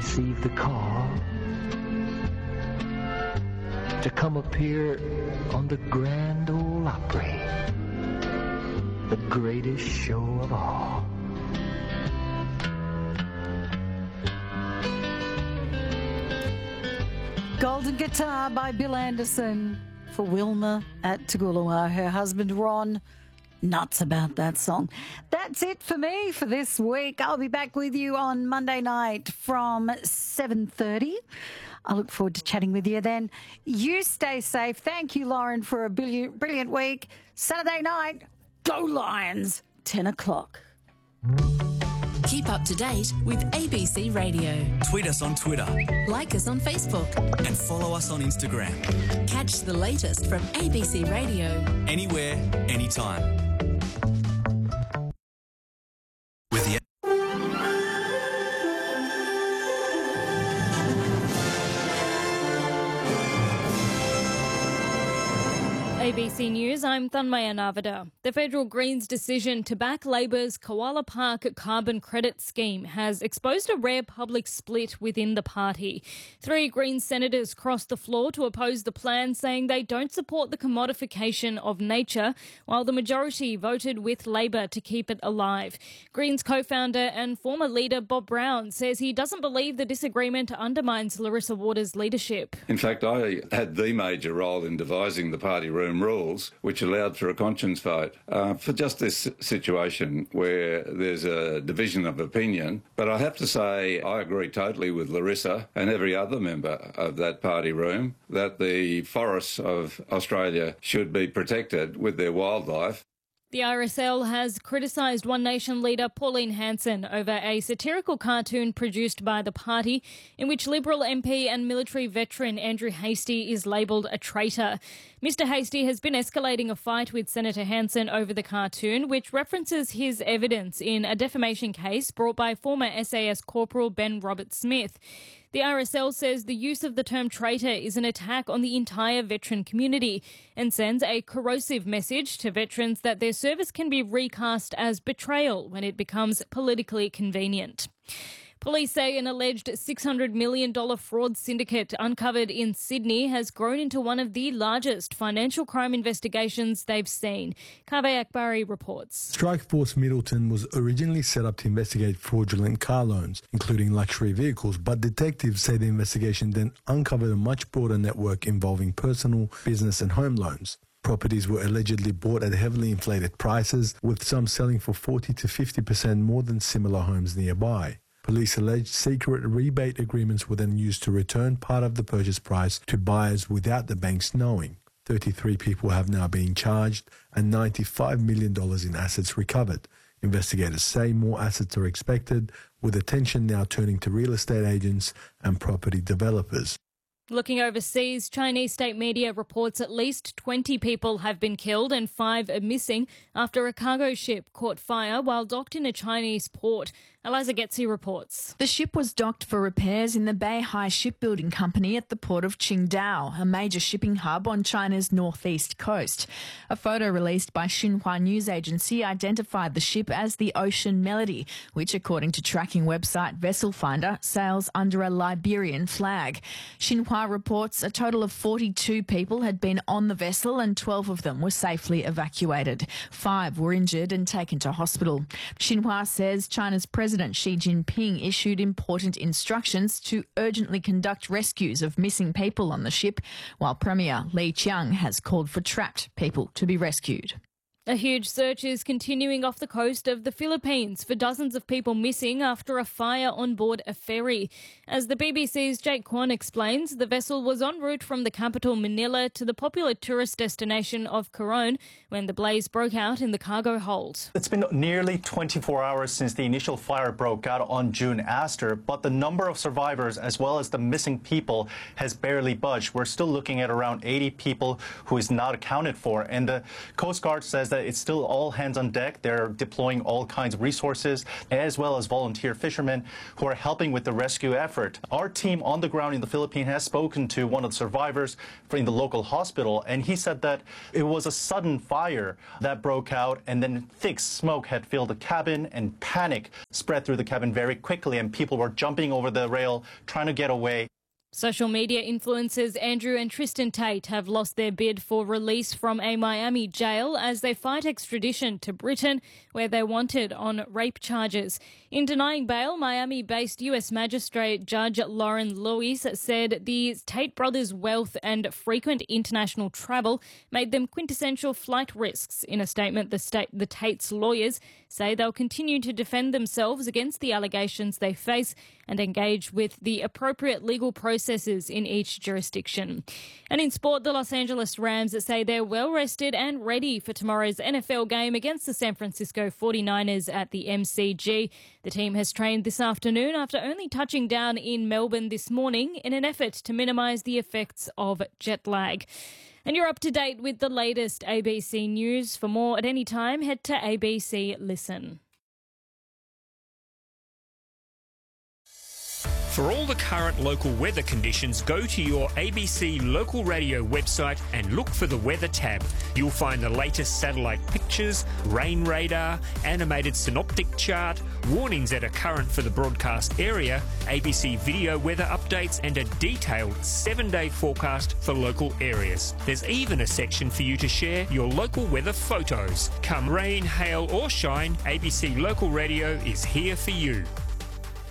received the call to come appear on the Grand Ole Opry, the greatest show of all. Golden Guitar by Bill Anderson for Wilma at Toogoolawah. Her husband Ron, nuts about that song. That's it for me for this week. I'll be back with you on Monday night from 7:30. I look forward to chatting with you then. You stay safe. Thank you, Lauren, for a brilliant week. Saturday night, go Lions, 10 o'clock. Keep up to date with ABC Radio. Tweet us on Twitter. Like us on Facebook. And follow us on Instagram. Catch the latest from ABC Radio. Anywhere, anytime. With the ABC News, I'm Thanmaya Navada. The federal Greens' decision to back Labor's Koala Park carbon credit scheme has exposed a rare public split within the party. 3 Greens senators crossed the floor to oppose the plan, saying they don't support the commodification of nature, while the majority voted with Labor to keep it alive. Greens co-founder and former leader Bob Brown says he doesn't believe the disagreement undermines Larissa Waters' leadership. In fact, I had the major role in devising the party room rules, which allowed for a conscience vote for just this situation where there's a division of opinion. But I have to say I agree totally with Larissa and every other member of that party room that the forests of Australia should be protected with their wildlife. The RSL has criticised One Nation leader Pauline Hanson over a satirical cartoon produced by the party in which Liberal MP and military veteran Andrew Hastie is labelled a traitor. Mr Hastie has been escalating a fight with Senator Hanson over the cartoon, which references his evidence in a defamation case brought by former SAS Corporal Ben Robert-Smith. The RSL says the use of the term traitor is an attack on the entire veteran community and sends a corrosive message to veterans that their service can be recast as betrayal when it becomes politically convenient. Police say an alleged $600 million fraud syndicate uncovered in Sydney has grown into one of the largest financial crime investigations they've seen. Kaveh Akbari reports. Strikeforce Middleton was originally set up to investigate fraudulent car loans, including luxury vehicles, but detectives say the investigation then uncovered a much broader network involving personal, business and home loans. Properties were allegedly bought at heavily inflated prices, with some selling for 40 to 50% more than similar homes nearby. Police allege secret rebate agreements were then used to return part of the purchase price to buyers without the banks knowing. 33 people have now been charged and $95 million in assets recovered. Investigators say more assets are expected, with attention now turning to real estate agents and property developers. Looking overseas, Chinese state media reports at least 20 people have been killed and 5 are missing after a cargo ship caught fire while docked in a Chinese port. Eliza Getzi reports. The ship was docked for repairs in the Beihai Shipbuilding Company at the port of Qingdao, a major shipping hub on China's northeast coast. A photo released by Xinhua News Agency identified the ship as the Ocean Melody, which, according to tracking website Vessel Finder, sails under a Liberian flag. Xinhua reports a total of 42 people had been on the vessel and 12 of them were safely evacuated. 5 were injured and taken to hospital. Xinhua says China's President Xi Jinping issued important instructions to urgently conduct rescues of missing people on the ship, while Premier Li Qiang has called for trapped people to be rescued. A huge search is continuing off the coast of the Philippines for dozens of people missing after a fire on board a ferry. As the BBC's Jake Kwan explains, the vessel was en route from the capital Manila to the popular tourist destination of Coron when the blaze broke out in the cargo hold. It's been nearly 24 hours since the initial fire broke out on June Aster, but the number of survivors as well as the missing people has barely budged. We're still looking at around 80 people who is not accounted for, and the Coast Guard says that it's still all hands on deck. They're deploying all kinds of resources, as well as volunteer fishermen who are helping with the rescue effort. Our team on the ground in the Philippines has spoken to one of the survivors in the local hospital, and he said that it was a sudden fire that broke out, and then thick smoke had filled the cabin, and panic spread through the cabin very quickly, and people were jumping over the rail trying to get away. Social media influencers Andrew and Tristan Tate have lost their bid for release from a Miami jail as they fight extradition to Britain, where they're wanted on rape charges. In denying bail, Miami-based US Magistrate Judge Lauren Lewis said the Tate brothers' wealth and frequent international travel made them quintessential flight risks. In a statement, the Tates' lawyers say they'll continue to defend themselves against the allegations they face and engage with the appropriate legal processes in each jurisdiction. And in sport, the Los Angeles Rams say they're well rested and ready for tomorrow's NFL game against the San Francisco 49ers at the MCG. The team has trained this afternoon after only touching down in Melbourne this morning in an effort to minimise the effects of jet lag. And you're up to date with the latest ABC News. For more at any time, head to ABC Listen. For all the current local weather conditions, go to your ABC local radio website and look for the Weather tab. You'll find the latest satellite pictures, rain radar, animated synoptic chart, warnings that are current for the broadcast area, ABC video weather updates, and a detailed 7-day forecast for local areas. There's even a section for you to share your local weather photos. Come rain, hail or shine, ABC Local Radio is here for you.